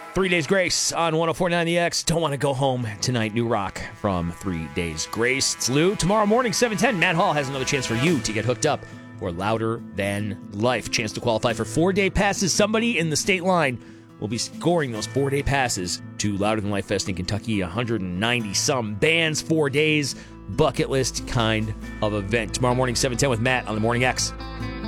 3 Days Grace on 104.9 The X. Don't want to go home tonight. New rock from 3 Days Grace. It's Lou. Tomorrow morning, 7:10, Matt Hall has another chance for you to get hooked up for Louder Than Life. Chance to qualify for 4-day passes. Somebody in the state line will be scoring those 4-day passes to Louder Than Life Fest in Kentucky. 190-some bands, 4 days, bucket list kind of event. Tomorrow morning, 7:10 with Matt on the Morning X.